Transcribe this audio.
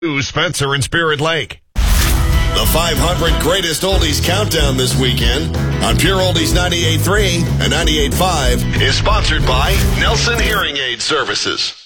Spencer and Spirit Lake. The 500 Greatest Oldies Countdown this weekend on Pure Oldies 98.3 and 98.5 is sponsored by Nelson Hearing Aid Services.